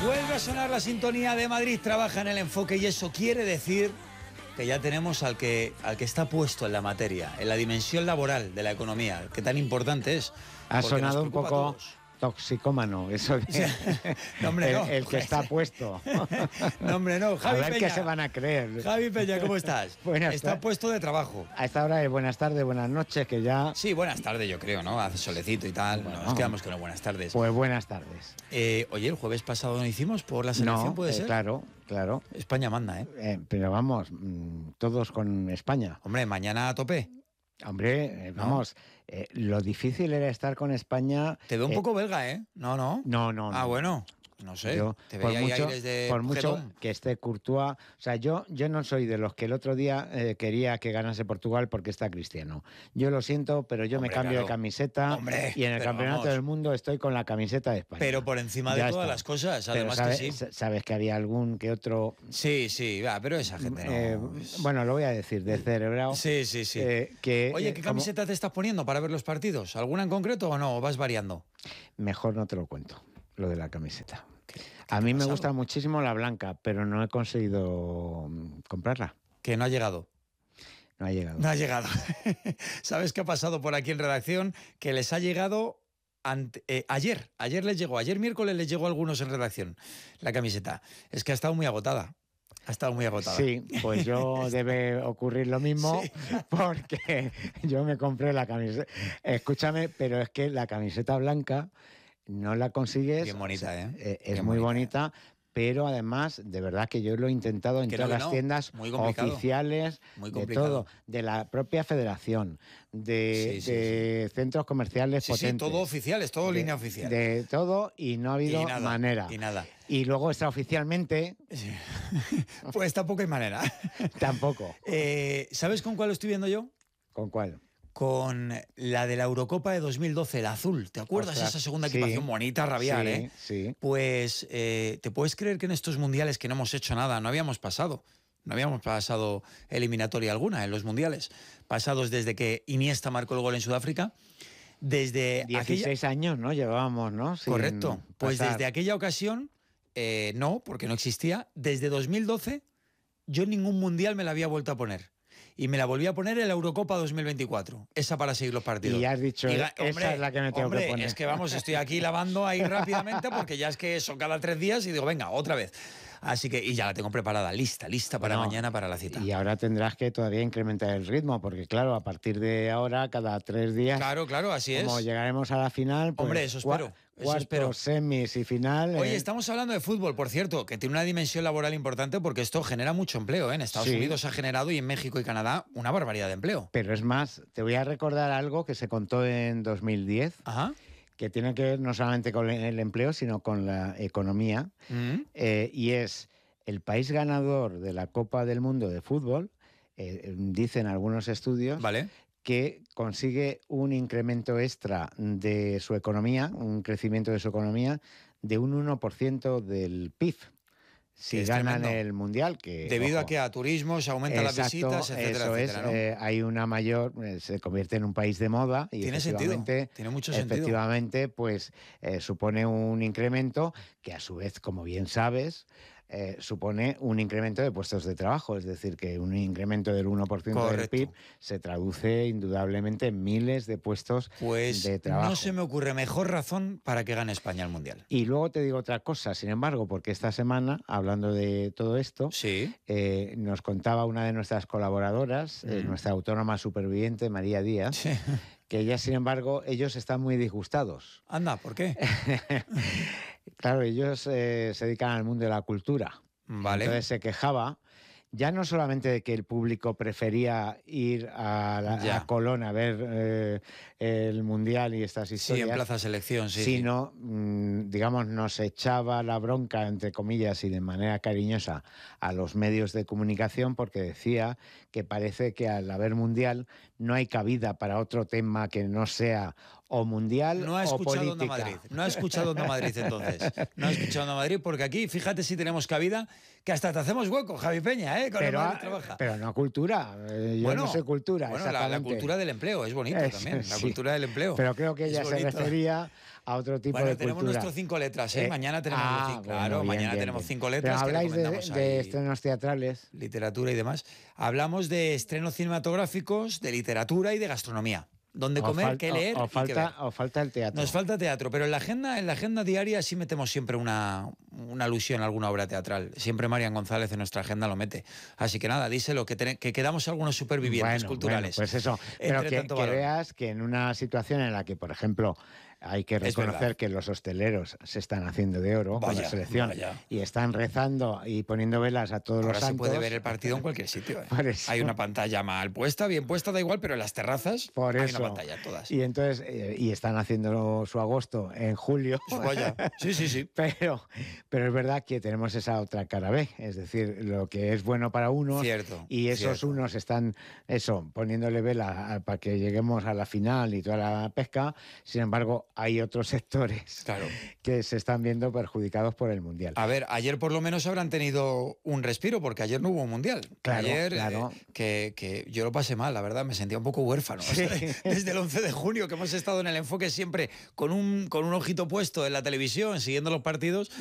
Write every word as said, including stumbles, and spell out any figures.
Vuelve a sonar la sintonía de Madrid Trabaja en el Enfoque y eso quiere decir que ya tenemos al que, al que está puesto en la materia, en la dimensión laboral de la economía, que tan importante es. Ha sonado un poco toxicómano, eso de, o sea, no, hombre, el, no. el que está puesto. No, hombre, no. Javi a ver Peña. qué se van a creer. Javi Peña, ¿cómo estás? Buenas Está puesto de trabajo. A esta hora de buenas tardes, buenas noches, que ya... Sí, buenas tardes, yo creo, ¿no? Hace solecito y tal. Bueno, Nos quedamos con las buenas tardes. Pues buenas tardes. Eh, oye, el jueves pasado no hicimos por la selección, No, ¿puede eh, ser? Claro, claro. España manda, ¿eh? Eh, Pero vamos, mmm, todos con España. Hombre, mañana a tope. Hombre, eh, ¿No? vamos, eh, lo difícil era estar con España... Te veo un eh, poco belga, ¿eh? No, no. No, no, no. Ah, bueno. No sé. Yo, te por veía ahí mucho, aires de por mucho Gedón. que esté Courtois, o sea, yo, yo no soy de los que el otro día eh, quería que ganase Portugal porque está Cristiano. Yo lo siento, pero yo Hombre, me cambio claro. de camiseta. Hombre, y en el pero campeonato vamos. del mundo estoy con la camiseta de España. Pero por encima Ya de todas está. las cosas, Pero además sabe- que sí. sabes que había algún que otro... Sí, sí, va, pero esa gente no. eh, bueno, lo voy a decir, de cerebrado. Sí, sí, sí. eh, que, Oye, eh, ¿qué como- camiseta te estás poniendo para ver los partidos? ¿Alguna en concreto o no? ¿O vas variando? Mejor no te lo cuento, lo de la camiseta. ¿Qué- qué A te mí ha me pasado? gusta muchísimo la blanca, pero no he conseguido mm, comprarla. Que no ha llegado. No ha llegado. No ha llegado. ¿Sabes qué ha pasado por aquí en redacción? Que les ha llegado ante- eh, ayer. Ayer les llegó. Ayer miércoles les llegó a algunos en redacción la camiseta. Es que ha estado muy agotada. Ha estado muy agotada. Sí, pues yo debe ocurrir lo mismo Sí. porque yo me compré la camiseta. Escúchame, pero es que la camiseta blanca no la consigues. Bien bonita, o sea, ¿eh? eh, Es Bien muy bonita, bonita, pero además, de verdad que yo lo he intentado en Que todas no, que las no. tiendas Muy complicado. oficiales, Muy de complicado. todo, de la propia federación, de, Sí, sí, de centros comerciales Sí, sí, potentes. todo oficial, es todo de- línea oficial. De todo y no ha habido Y nada, manera. y nada. Y luego extraoficialmente Pues tampoco hay manera. tampoco. Eh, ¿Sabes con cuál lo estoy viendo yo? ¿Con cuál? Con la de la Eurocopa de dos mil doce, el azul. ¿Te acuerdas? Ostras, Esa segunda sí. equipación bonita, rabiar, Sí, ¿eh? sí. Pues, eh, ¿te puedes creer que en estos mundiales que no hemos hecho nada, no habíamos pasado? No habíamos pasado eliminatoria alguna en los mundiales. Pasados desde que Iniesta marcó el gol en Sudáfrica. Desde aquella... dieciséis años, ¿no? Llevábamos, ¿no? Sin Correcto. Pues pasar. desde aquella ocasión, eh, no, porque no existía. Desde dos mil doce, yo en ningún mundial me la había vuelto a poner. Y me la volví a poner en la Eurocopa dos mil veinticuatro. Esa para seguir los partidos. Y ya has dicho, ga- esa es la que me tengo que hombre, poner. es que vamos, estoy aquí lavando ahí rápidamente porque ya es que son cada tres días y digo, venga, otra vez. Así que, y ya la tengo preparada, lista, lista para Bueno, mañana, para la cita. Y ahora tendrás que todavía incrementar el ritmo, porque claro, a partir de ahora, cada tres días, Claro, claro, así como es. llegaremos a la final, pues, Hombre, eso cua- espero, eso cuartos, espero. semis y final. Oye, eh, estamos hablando de fútbol, por cierto, que tiene una dimensión laboral importante porque esto genera mucho empleo, ¿eh? En Estados Sí. Unidos ha generado y en México y Canadá una barbaridad de empleo. Pero es más, te voy a recordar algo que se contó en dos mil diez, Ajá. que tiene que ver no solamente con el empleo, sino con la economía, Mm. eh, y es el país ganador de la Copa del Mundo de fútbol, eh, dicen algunos estudios, Vale. que consigue un incremento extra de su economía, un crecimiento de su economía de un uno por ciento del P I B. Si Que es ganan tremendo. el Mundial, que... Debido a ojo, que a turismo se aumentan las exacto, visitas, etcétera, eso etcétera, es, ¿no? eh, hay una mayor, eh, se convierte en un país de moda y Tiene sentido, efectivamente, tiene mucho sentido. efectivamente, pues eh, supone un incremento que a su vez, como bien sabes, eh, supone un incremento de puestos de trabajo, es decir, que un incremento del uno por ciento del Correcto. P I B se traduce indudablemente en miles de puestos Pues de trabajo. no se me ocurre mejor razón para que gane España el Mundial. Y luego te digo otra cosa, sin embargo, porque esta semana, hablando de todo esto, Sí. eh, nos contaba una de nuestras colaboradoras, eh, Mm. nuestra autónoma superviviente, María Díaz, Sí. que ella, sin embargo, ellos están muy disgustados. Anda, ¿por qué? Claro, ellos eh, se dedican al mundo de la cultura. Vale. Entonces se quejaba, ya no solamente de que el público prefería ir a, la, Ya. a Colón a ver eh, el Mundial y estas Sí, historias, en Plaza Selección, sí. sino, mm, digamos, nos echaba la bronca, entre comillas, y de manera cariñosa a los medios de comunicación porque decía que parece que al haber Mundial no hay cabida para otro tema que no sea o mundial No ha o escuchado Onda política. Madrid. No ha escuchado Onda Madrid entonces. No ha escuchado Onda Madrid porque aquí, fíjate si tenemos cabida, que hasta te hacemos hueco, Javi Peña, ¿eh? Con el Pero, Madrid a- trabaja. pero no cultura. Eh, Yo no sé cultura, bueno, la, la exactamente. cultura del empleo, es bonito Es- también. La sí. cultura del empleo. Pero creo que Es ella se bonito. refería a otro tipo bueno, de tenemos cultura. nuestros cinco letras, ¿eh? Eh, mañana tenemos, ah, los cinco, claro, bueno, bien, mañana bien, tenemos bien. cinco Pero letras que habláis de, recomendamos de ahí, estrenos teatrales. literatura y demás. Hablamos de estrenos cinematográficos, de literatura y de gastronomía. Dónde O comer, fal- qué o- leer o y qué falta, ver. o falta el teatro. Nos falta teatro, pero en la agenda, en la agenda diaria sí metemos siempre una, una alusión a alguna obra teatral. Siempre Marian González en nuestra agenda lo mete. Así que nada, díselo, que, ten- que quedamos algunos supervivientes Bueno, culturales. bueno, pues eso. Pero Entre que, tanto que valor. veas que en una situación en la que, por ejemplo, hay que Es reconocer verdad. que los hosteleros se están haciendo de oro con la Vaya, selección vaya. y están rezando y poniendo velas a todos Ahora los se santos. puede ver el partido en cualquier sitio. ¿eh? Por eso. Hay una pantalla mal puesta, bien puesta, da igual, pero en las terrazas Por hay eso. una pantalla, todas. Y entonces, eh, y están haciendo su agosto en julio. Pues vaya, sí, sí, sí. Pero, pero es verdad que tenemos esa otra cara B, es decir, lo que es bueno para unos Cierto, y esos cierto. unos están, eso, poniéndole vela a- para que lleguemos a la final y toda la pesca. Sin embargo, hay otros sectores Claro. que se están viendo perjudicados por el Mundial. A ver, ayer por lo menos habrán tenido un respiro, porque ayer no hubo mundial. Claro, ayer, claro. eh, que, que yo lo pasé mal, la verdad, me sentía un poco huérfano. O sea, desde el once de junio, que hemos estado en el enfoque siempre con un, con un ojito puesto en la televisión, siguiendo los partidos,